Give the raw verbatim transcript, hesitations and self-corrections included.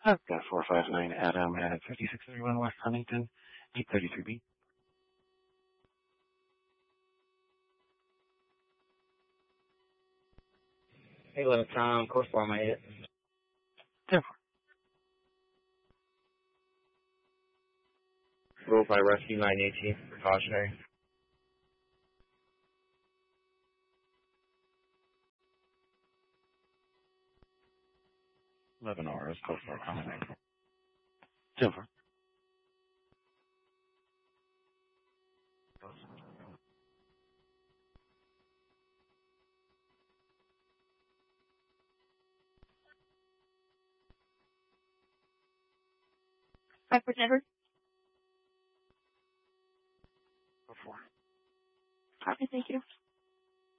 I've got four five nine Adam at fifty-six thirty-one West Huntington, eight thirty-three B. Hey, eleven Tom, course four, my hit. ten four. Rule by rescue nine eighteen, precautionary. eleven hours, code four, common name. ten four. Five for Denver. four. Copy, thank you.